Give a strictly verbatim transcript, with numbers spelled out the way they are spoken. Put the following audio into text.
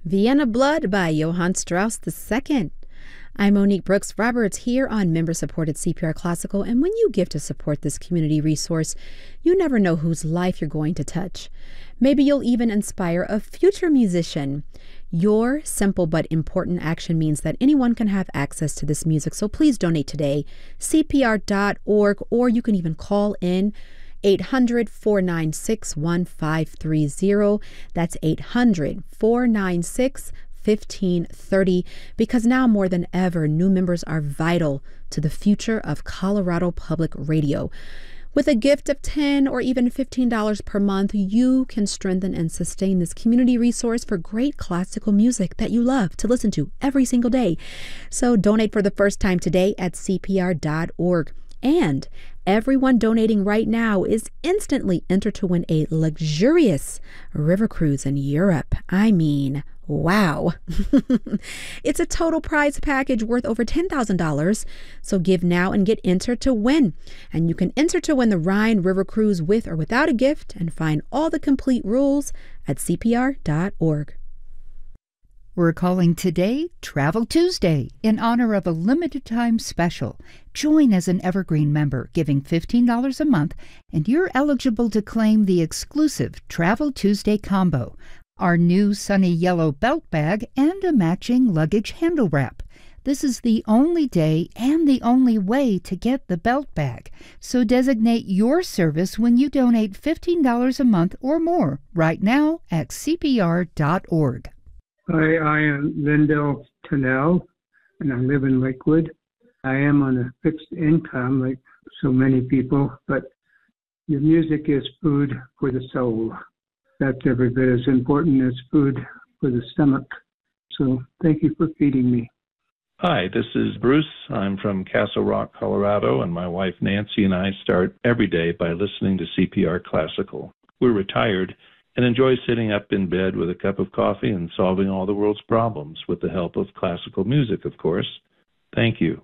Vienna Blood by Johann Strauss the Second. I'm Monique Brooks Roberts here on member-supported C P R Classical, and when you give to support this community resource, you never know whose life you're going to touch. Maybe you'll even inspire a future musician. Your simple but important action means that anyone can have access to this music, so please donate today, C P R dot org, or you can even call in eight hundred, four nine six, one five three zero. That's eight hundred, four nine six, fifteen thirty, because now more than ever, new members are vital to the future of Colorado Public Radio. With a gift of ten dollars or even fifteen dollars per month, you can strengthen and sustain this community resource for great classical music that you love to listen to every single day. So donate for the first time today at C P R dot org. And everyone donating right now is instantly entered to win a luxurious river cruise in Europe. I mean, wow. It's a total prize package worth over ten thousand dollars. So give now and get entered to win. And you can enter to win the Rhine River Cruise with or without a gift, and find all the complete rules at C P R dot org. We're calling today Travel Tuesday in honor of a limited time special. Join as an Evergreen member, giving fifteen dollars a month, and you're eligible to claim the exclusive Travel Tuesday combo, our new sunny yellow belt bag, and a matching luggage handle wrap. This is the only day and the only way to get the belt bag. So designate your service when you donate fifteen dollars a month or more right now at C P R dot org. Hi, I am Lindell Tennell, and I live in Lakewood. I am on a fixed income like so many people, but your music is food for the soul. That's every bit as important as food for the stomach. So thank you for feeding me. Hi, this is Bruce. I'm from Castle Rock, Colorado, and my wife Nancy and I start every day by listening to C P R Classical. We're retired and enjoy sitting up in bed with a cup of coffee and solving all the world's problems with the help of classical music, of course. Thank you.